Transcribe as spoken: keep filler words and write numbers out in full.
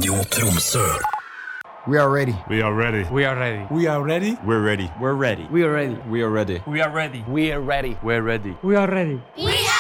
Radio Tromsø. We are ready. We are ready. We are ready. We are ready. We're ready. We're ready. We are ready. We are ready. We are ready. We are ready. We're ready. We are ready. We are